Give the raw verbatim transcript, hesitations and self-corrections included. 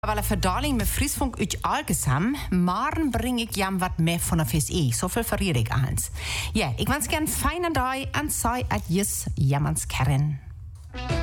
Wel 'n verdaling met Friesfunk uit Algesam, morgen bring ich jam wat mehr von der F S E. So viel verriere ich eins. Ja, ich wünsche gern feinen Tag und sei adjus, jammers Kern.